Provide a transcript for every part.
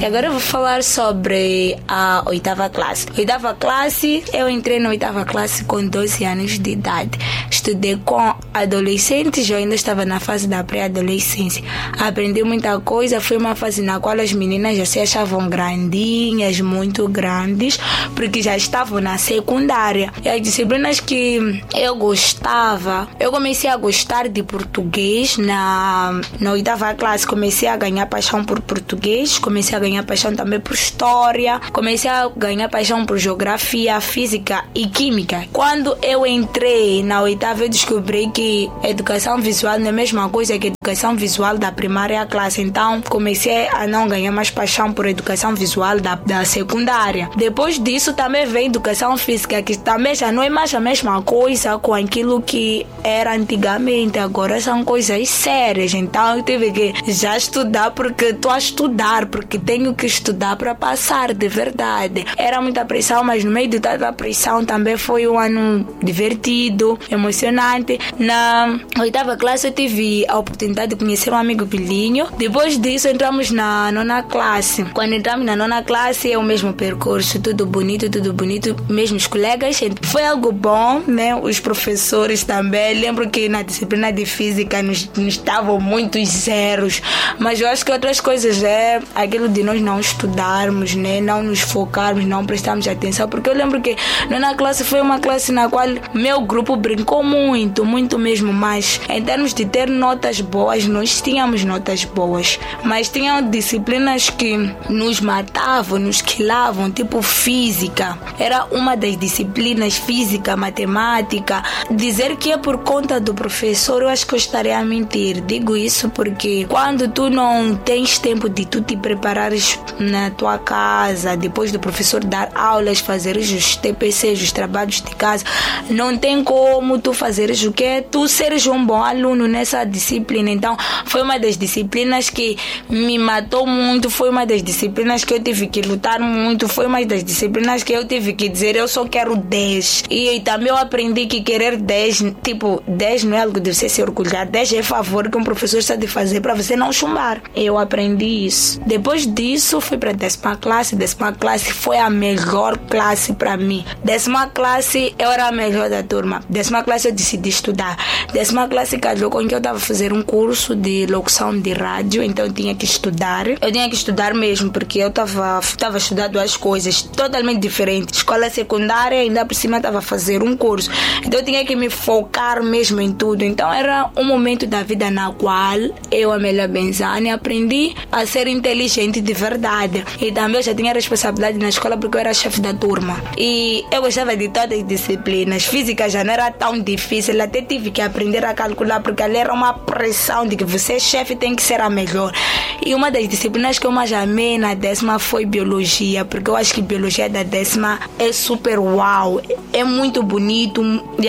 E agora eu vou falar sobre a 8ª classe. 8ª classe, eu entrei na 8ª classe com 12 anos de idade. Estudei com adolescentes, eu ainda estava na fase da pré-adolescência. Aprendi muita coisa, foi uma fase na qual as meninas já se achavam grandinhas, muito grandes, porque já estavam na secundária. E as disciplinas que eu gostava, eu comecei a gostar de português na 8ª classe. Comecei a ganhar paixão por português, comecei a ganhar paixão também por história, comecei a ganhar paixão por geografia, física e química. Quando eu entrei na 8ª, eu descobri que educação visual não é a mesma coisa que educação visual da primária classe. Então comecei a não ganhar mais paixão por educação visual da secundária. Depois disso também veio educação física, que também já não é mais a mesma coisa com aquilo que era antigamente. Agora são coisas sérias. Então eu tive que já estudar porque estou a estudar, porque tenho que estudar para passar, de verdade. Era muita pressão, mas no meio de toda a pressão também foi um ano divertido, emocionante. Na 8ª classe eu tive a oportunidade de conhecer um amigo Pilinho. Depois disso entramos na 9ª classe. Quando entramos na 9ª classe é o mesmo percurso, tudo bonito, mesmos colegas. Foi algo bom, né? Os professores também. Lembro que na disciplina de física nos estavam muitos zeros, mas eu acho que outras coisas é aquilo de nós não estudarmos, né? Não nos focarmos, não prestarmos atenção, porque eu lembro que na classe foi uma classe na qual meu grupo brincou muito mesmo, mas em termos de ter notas boas, nós tínhamos notas boas, mas tinham disciplinas que nos matavam, nos quilavam, tipo física. Era uma das disciplinas, física, matemática. Dizer que é por conta do professor, eu acho que eu estaria a mentir. Digo isso porque quando tu não tens tempo de tu te preparares na tua casa, depois do professor dar aulas, fazeres os TPCs, os trabalhos de casa, não tem como tu fazeres o que? Tu seres um bom aluno nessa disciplina. Então foi uma das disciplinas que me matou muito, foi uma das disciplinas que eu tive que lutar muito, foi uma das disciplinas que eu tive que dizer eu só quero 10. E também eu aprendi que querer 10, tipo, 10 não é algo de você se orgulhar, 10 é favor que um professor está de fazer para você não chumbar. Eu aprendi isso. Depois disso fui para a 10ª classe. 10ª classe foi a melhor classe para mim. 10ª classe eu era a melhor da turma. 10ª classe eu decidi estudar. 10ª classe calhou com que eu estava a fazer um curso de locução de rádio, então eu tinha que estudar. Eu tinha que estudar mesmo, porque eu estava estudando as coisas totalmente diferentes. Escola secundária, ainda por cima estava a fazer um curso. Então eu tinha que me focar mesmo em tudo. Então era um momento da vida na qual eu, Amélia Benzani, aprendi a ser inteligente de verdade. E também eu já tinha responsabilidade na escola porque eu era chefe da turma. E eu gostava de todas as disciplinas. Física já não era tão difícil, até tive que aprender a calcular porque ali era uma pressão de que você é chefe, tem que ser a melhor. E uma das disciplinas que eu mais amei na 10ª foi biologia, porque eu acho que biologia da 10ª é super uau, é muito bonito,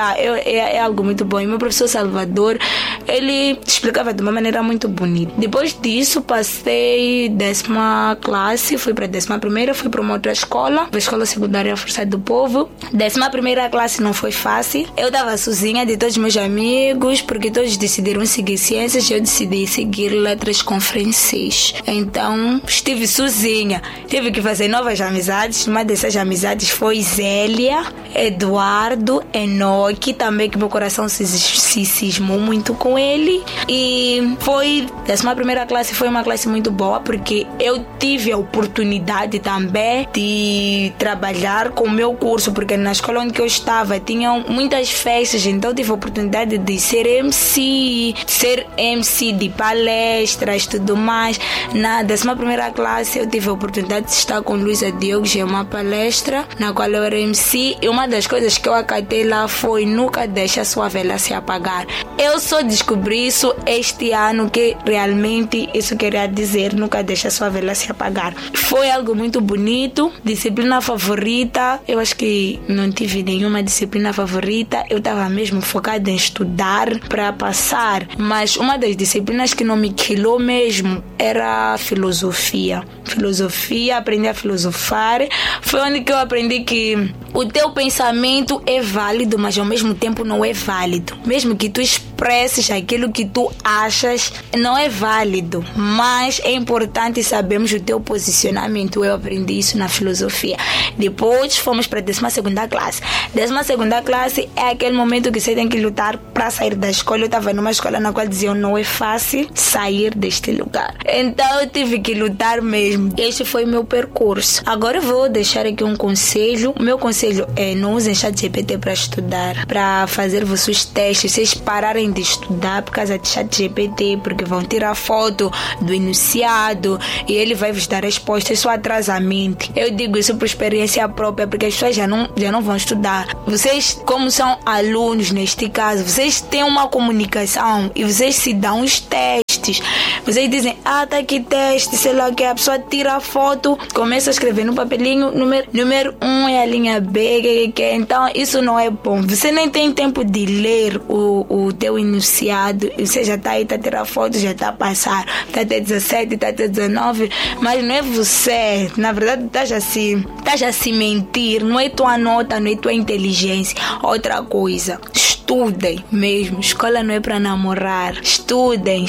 é algo muito bom. E meu professor Salvador, ele explicava de uma maneira muito bonita. Depois disso passei 10ª classe, fui para a 11ª, fui para uma outra escola, a escola secundária Força do Povo. 11ª classe não foi fácil, eu estava sozinha de todos os meus amigos, porque todos decidiram seguir ciências e eu decidi seguir letras com francês. Então estive sozinha, tive que fazer novas amizades. Uma dessas amizades foi Zélia, Eduardo, Enoque, também que meu coração se cismou muito com ele. E foi 11ª classe, foi uma classe muito boa, porque eu tive a oportunidade também de trabalhar com o meu curso, porque na escola onde eu estava tinham muitas festas, então eu tive a oportunidade de ser MC de palestras, tudo mais. Na 11ª classe eu tive a oportunidade de estar com Luísa Diogo em uma palestra na qual eu era MC, e uma das coisas que eu acatei lá foi: nunca deixe a sua vela se apagar. Eu só descobri isso este ano, que realmente isso queria dizer, nunca deixe a sua vela se apagar. Foi algo muito bonito. Disciplina favorita, eu acho que não tive nenhuma disciplina favorita, eu estava mesmo focada em estudar para passar, mas uma das disciplinas que não me quilou mesmo era a filosofia. filosofia, aprendi a filosofar. Foi onde que eu aprendi que o teu pensamento é válido, mas ao mesmo tempo não é válido. Mesmo que tu expresses aquilo que tu achas, não é válido, mas é importante sabermos o teu posicionamento. Eu aprendi isso na filosofia. Depois fomos para a 12ª classe. 12ª classe é aquele momento que você tem que lutar para sair da escola. Eu estava numa escola na qual diziam não é fácil sair deste lugar. Então eu tive que lutar mesmo. Este foi o meu percurso. Agora eu vou deixar aqui um conselho. O meu conselho é: não usem ChatGPT para estudar, para fazer vossos testes. Vocês pararem de estudar por causa de ChatGPT, porque vão tirar foto do enunciado e ele vai vos dar respostas. Isso atrasa a mente. Eu digo isso por experiência própria, porque as pessoas já não vão estudar. Vocês, como são alunos neste caso, vocês têm uma comunicação e vocês se dão os testes. Vocês dizem, tá aqui teste, sei lá o que, a pessoa tira a foto, começa a escrever no papelinho, número 1 é a linha B, que. Então isso não é bom. Você nem tem tempo de ler o teu enunciado, e você já está aí, está a tirar foto, já está a passar, está até 17, está até 19, mas não é você, na verdade estás a se mentir, não é tua nota, não é tua inteligência. Outra coisa, estudem mesmo, escola não é para namorar, estudem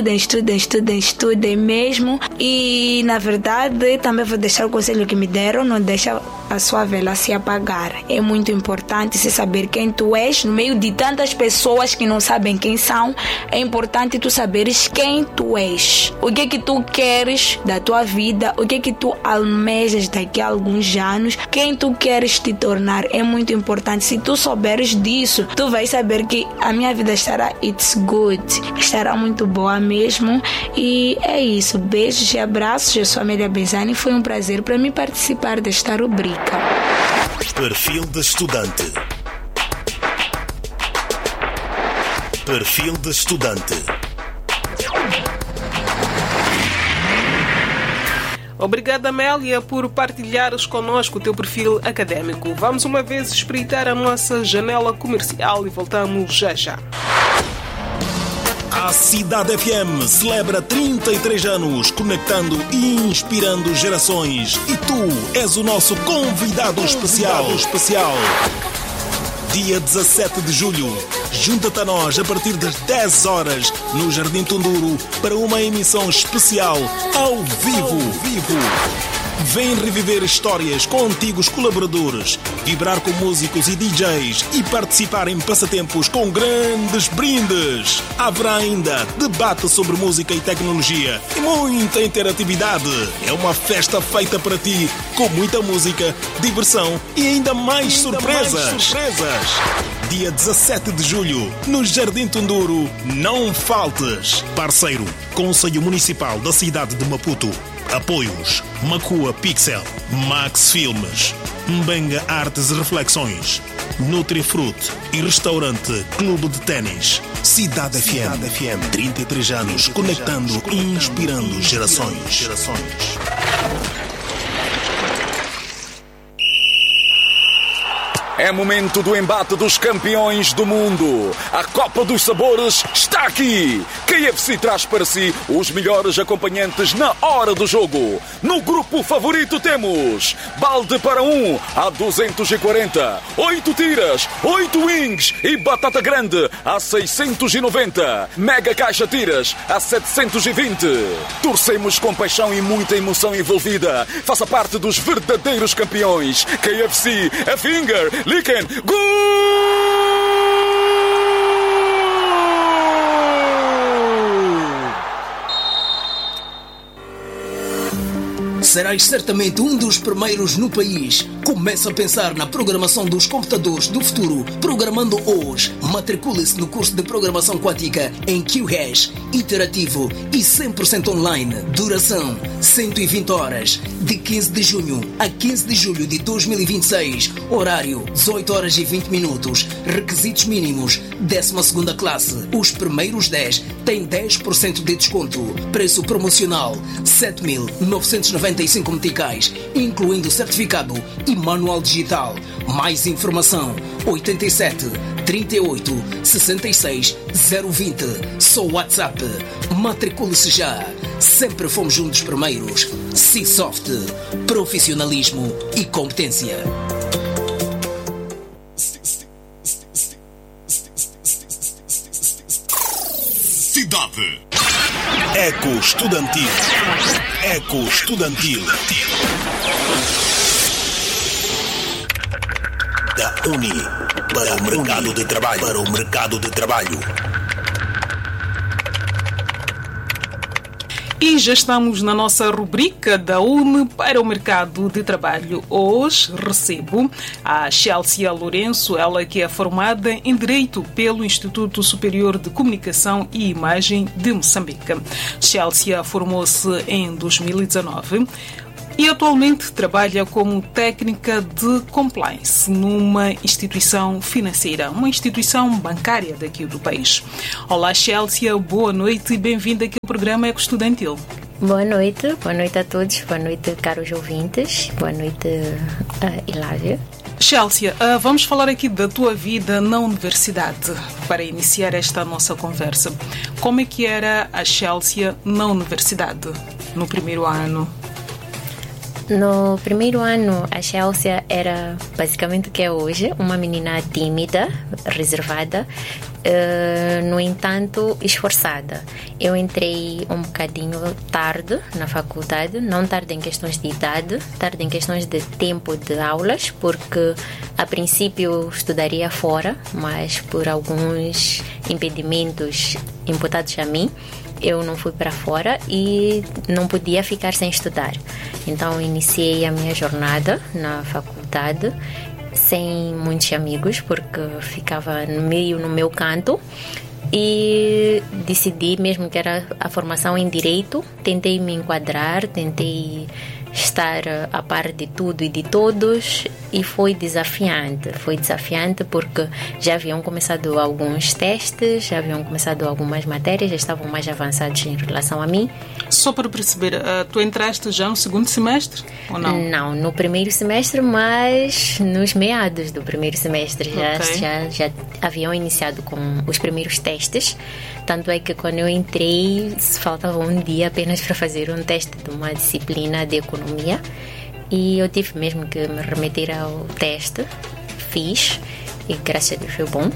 mesmo. E na verdade também vou deixar o conselho que me deram: não deixa a sua vela se apagar. É muito importante se saber quem tu és no meio de tantas pessoas que não sabem quem são. É importante tu saberes quem tu és, o que é que tu queres da tua vida, o que é que tu almejas daqui a alguns anos, quem tu queres te tornar. É muito importante. Se tu souberes disso, tu vais saber que a minha vida estará estará muito boa mesmo. E é isso, beijos e abraços. Eu sou a Amélia Benzani, foi um prazer para mim participar desta rubrica. Perfil de estudante. Perfil de estudante. Obrigada, Amélia, por partilhares connosco o teu perfil académico. Vamos uma vez espreitar a nossa janela comercial e voltamos já. A Cidade FM celebra 33 anos, conectando e inspirando gerações. E tu és o nosso convidado especial. Dia 17 de julho, junta-te a nós a partir das 10 horas no Jardim Tunduro para uma emissão especial ao vivo. Vem reviver histórias com antigos colaboradores, vibrar com músicos e DJs e participar em passatempos com grandes brindes. Haverá ainda debate sobre música e tecnologia e muita interatividade. É uma festa feita para ti, com muita música, diversão e ainda mais surpresas. Dia 17 de julho, no Jardim Tunduro, não faltes. Parceiro, Conselho Municipal da cidade de Maputo. Apoios: Macua Pixel, Max Filmes, Mbenga Artes e Reflexões, Nutrifruit e Restaurante Clube de Ténis. Cidade FM, 33 anos, conectando e inspirando gerações. É momento do embate dos campeões do mundo. A Copa dos Sabores está aqui. KFC traz para si os melhores acompanhantes na hora do jogo. No grupo favorito temos balde para 1 a 240, 8 tiras, 8 wings e batata grande a 690, mega caixa tiras a 720. Torcemos com paixão e muita emoção envolvida. Faça parte dos verdadeiros campeões. KFC, a finger, Licken, gol! Serás certamente um dos primeiros no país. Começa a pensar na programação dos computadores do futuro. Programando hoje. Matricule-se no curso de Programação Quântica em QHash, interativo e 100% online. Duração 120 horas. De 15 de junho a 15 de julho de 2026. Horário 18 horas e 20 minutos. Requisitos mínimos 12ª classe. Os primeiros 10 têm 10% de desconto. Preço promocional 7.995 meticais, incluindo certificado e manual digital. Mais informação 87 38 66 020. Só WhatsApp. Matricule-se já. sempre fomos um dos primeiros. C-Soft, profissionalismo e competência. Cidade. Eco Estudantil. Eco Estudantil. Da Uni para o mercado de trabalho. Para o mercado de trabalho. E já estamos na nossa rubrica da UNE para o mercado de trabalho. Hoje recebo a Chelsea Lourenço, ela que é formada em Direito pelo Instituto Superior de Comunicação e Imagem de Moçambique. Chelsea formou-se em 2019 e atualmente trabalha como técnica de compliance numa instituição financeira, uma instituição bancária daqui do país. Olá, Chelsea, boa noite e bem-vinda aqui ao programa Eco Estudantil. Boa noite a todos, boa noite, caros ouvintes, boa noite, Hilária. Chelsea, vamos falar aqui da tua vida na universidade para iniciar esta nossa conversa. Como é que era a Chelsea na universidade, no primeiro ano? No primeiro ano, a Chelsea era basicamente o que é hoje, uma menina tímida, reservada, no entanto, esforçada. Eu entrei um bocadinho tarde na faculdade, não tarde em questões de idade, tarde em questões de tempo de aulas, porque a princípio eu estudaria fora, mas por alguns impedimentos imputados a mim, eu não fui para fora e não podia ficar sem estudar. Então iniciei a minha jornada na faculdade sem muitos amigos, porque ficava meio no meu canto, e decidi, mesmo que era a formação em Direito, tentei me enquadrar, tentei estar a par de tudo e de todos, e foi desafiante porque já haviam começado alguns testes, já haviam começado algumas matérias, já estavam mais avançados em relação a mim. Só para perceber, tu entraste já no segundo semestre ou não? Não, no primeiro semestre, mas nos meados do primeiro semestre já haviam iniciado com os primeiros testes. Tanto é que quando eu entrei, faltava um dia apenas para fazer um teste de uma disciplina de economia, e eu tive mesmo que me remeter ao teste, fiz, e graças a Deus foi bom.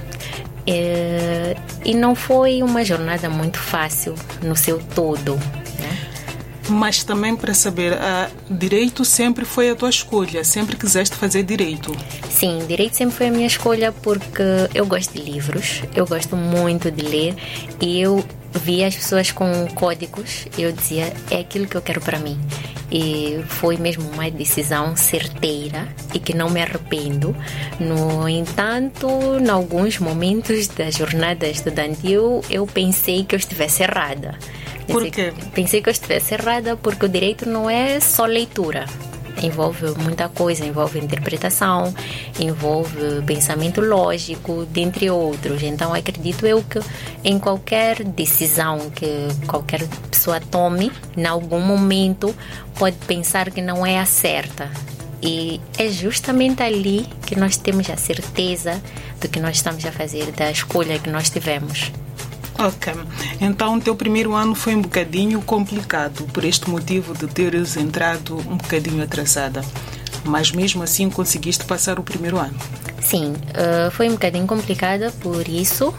E não foi uma jornada muito fácil no seu todo, né? Mas também para saber, Direito sempre foi a tua escolha? Sempre quiseste fazer Direito? Sim, Direito sempre foi a minha escolha porque eu gosto de livros, eu gosto muito de ler, e eu via as pessoas com códigos e eu dizia, é aquilo que eu quero para mim. E foi mesmo uma decisão certeira e que não me arrependo. No entanto, em alguns momentos da jornada estudantil, eu pensei que eu estivesse errada. Por quê? Pensei que eu estivesse errada porque o direito não é só leitura. Envolve muita coisa, envolve interpretação, envolve pensamento lógico, dentre outros. Então, acredito eu que em qualquer decisão que qualquer pessoa tome, em algum momento, pode pensar que não é a certa. E é justamente ali que nós temos a certeza do que nós estamos a fazer, da escolha que nós tivemos. Ok, então o teu primeiro ano foi um bocadinho complicado por este motivo de teres entrado um bocadinho atrasada, mas mesmo assim conseguiste passar o primeiro ano. Sim, foi um bocadinho complicada por isso,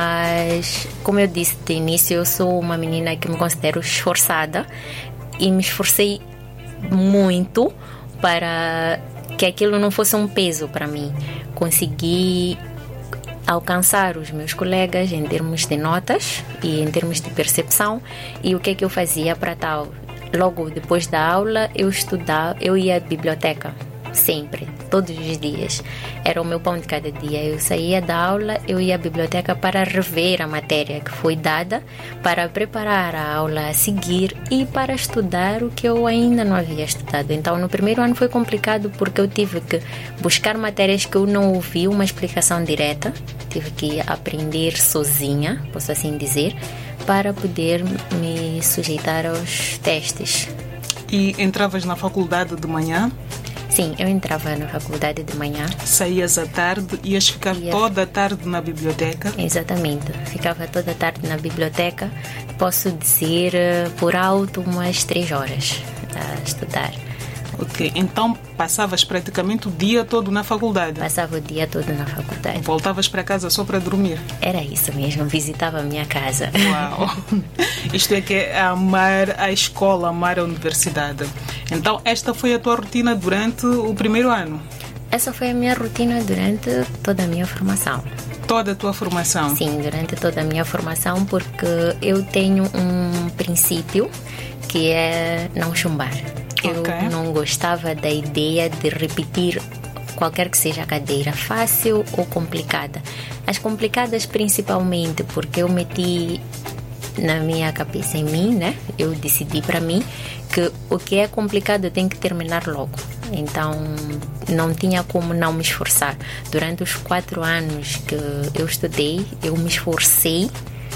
mas como eu disse de início, eu sou uma menina que me considero esforçada e me esforcei muito para que aquilo não fosse um peso para mim. Consegui alcançar os meus colegas em termos de notas e em termos de percepção. E o que é que eu fazia para tal? Logo depois da aula eu ia à biblioteca, sempre, todos os dias. Era o meu pão de cada dia. Eu saía da aula, eu ia à biblioteca para rever a matéria que foi dada, para preparar a aula a seguir e para estudar o que eu ainda não havia estudado. Então, no primeiro ano foi complicado porque eu tive que buscar matérias que eu não ouvi uma explicação direta. Tive que aprender sozinha, posso assim dizer, para poder me sujeitar aos testes. E entravas na faculdade de manhã? Sim, eu entrava na faculdade de manhã. Saías à tarde, ias ficar toda a tarde na biblioteca? Exatamente, ficava toda a tarde na biblioteca, posso dizer por alto umas 3 horas a estudar. Ok, então passavas praticamente o dia todo na faculdade? Passava o dia todo na faculdade. Voltavas para casa só para dormir? Era isso mesmo, visitava a minha casa. Uau! Isto é que é amar a escola, amar a universidade. Então, esta foi a tua rotina durante o primeiro ano? Essa foi a minha rotina durante toda a minha formação. Toda a tua formação? Sim, durante toda a minha formação, porque eu tenho um princípio que é não chumbar. Eu não gostava da ideia de repetir qualquer que seja a cadeira, fácil ou complicada. As complicadas principalmente porque eu meti na minha cabeça, em mim, né? Eu decidi para mim que o que é complicado eu tenho que terminar logo. Então não tinha como não me esforçar. Durante os 4 anos que eu estudei, eu me esforcei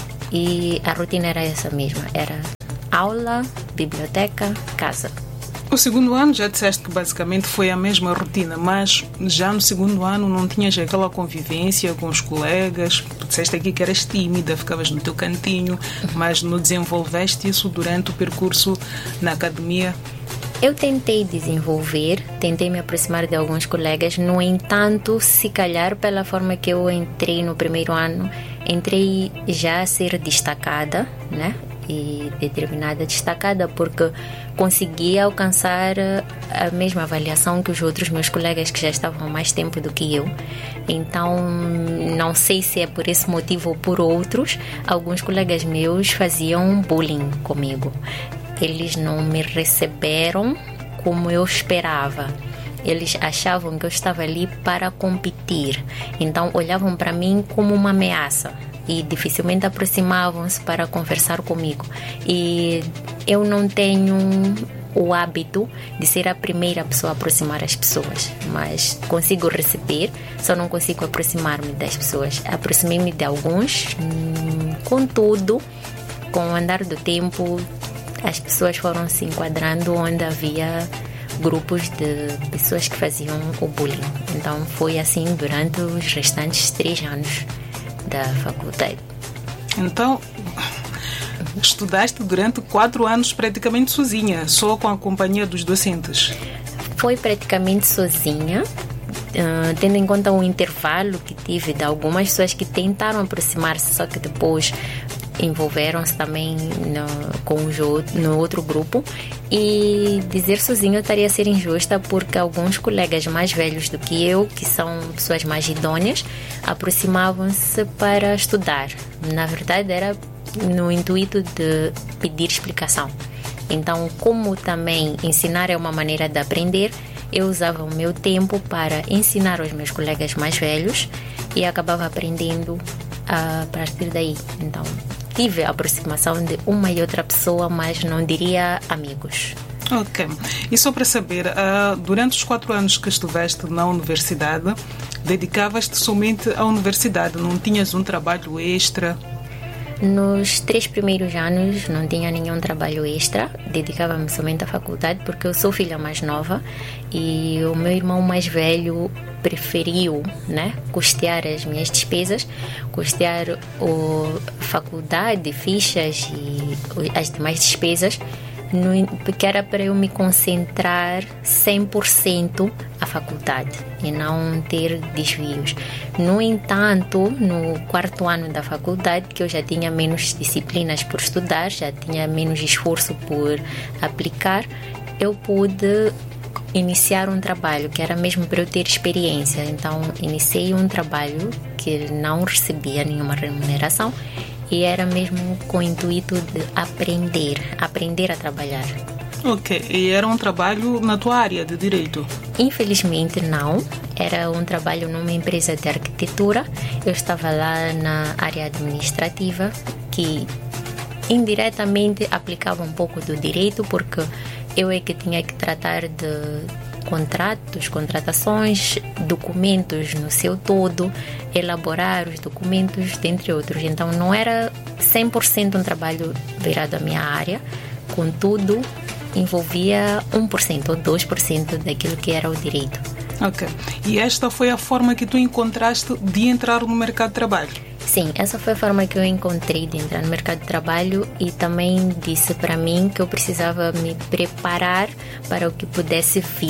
e a rotina era essa mesma. Era aula, biblioteca, casa. O segundo ano já disseste que basicamente foi a mesma rotina, mas já no segundo ano não tinhas aquela convivência com os colegas? Disseste aqui que eras tímida, ficavas no teu cantinho, mas não desenvolveste isso durante o percurso na academia? Eu tentei desenvolver, tentei me aproximar de alguns colegas, no entanto, se calhar pela forma que eu entrei no primeiro ano, entrei já a ser destacada, né? E determinada destacada porque conseguia alcançar a mesma avaliação que os outros meus colegas que já estavam há mais tempo do que eu. Então, não sei se é por esse motivo ou por outros, alguns colegas meus faziam bullying comigo. Eles não me receberam como eu esperava. Eles achavam que eu estava ali para competir. Então, olhavam para mim como uma ameaça e dificilmente aproximavam-se para conversar comigo. E eu não tenho o hábito de ser a primeira pessoa a aproximar as pessoas, mas consigo receber, só não consigo aproximar-me das pessoas. Aproximei-me de alguns, contudo, com o andar do tempo, as pessoas foram se enquadrando onde havia grupos de pessoas que faziam o bullying. Então foi assim durante os restantes 3 anos da faculdade. Então, estudaste durante 4 anos praticamente sozinha, só com a companhia dos docentes? Foi praticamente sozinha, tendo em conta o intervalo que tive de algumas pessoas que tentaram aproximar-se, só que depois envolveram-se também no outro grupo. E dizer sozinho estaria a ser injusta, porque alguns colegas mais velhos do que eu, que são pessoas mais idôneas, aproximavam-se para estudar. Na verdade era no intuito de pedir explicação. Então, como também ensinar é uma maneira de aprender, eu usava o meu tempo para ensinar aos meus colegas mais velhos e acabava aprendendo a partir daí. Então, tive a aproximação de uma e outra pessoa, mas não diria amigos. Ok. E só para saber, durante os 4 anos que estiveste na universidade, dedicavas-te somente à universidade? Não tinhas um trabalho extra? Nos 3 primeiros anos não tinha nenhum trabalho extra, dedicava-me somente à faculdade porque eu sou filha mais nova e o meu irmão mais velho preferiu, né, custear as minhas despesas, custear a faculdade, fichas e as demais despesas, porque era para eu me concentrar 100% à faculdade e não ter desvios. No entanto, no 4º ano da faculdade, que eu já tinha menos disciplinas por estudar, já tinha menos esforço por aplicar, eu pude iniciar um trabalho que era mesmo para eu ter experiência. Então, iniciei um trabalho que não recebia nenhuma remuneração e era mesmo com o intuito de aprender a trabalhar. Ok, e era um trabalho na tua área de direito? Infelizmente não, era um trabalho numa empresa de arquitetura. Eu estava lá na área administrativa, que indiretamente aplicava um pouco do direito, porque eu é que tinha que tratar de contratos, contratações, documentos no seu todo, elaborar os documentos, dentre outros. Então não era 100% um trabalho virado à minha área, contudo envolvia 1% ou 2% daquilo que era o direito. Ok. E esta foi a forma que tu encontraste de entrar no mercado de trabalho? Sim, essa foi a forma que eu encontrei de entrar no mercado de trabalho e também disse para mim que eu precisava me preparar para o que pudesse vir.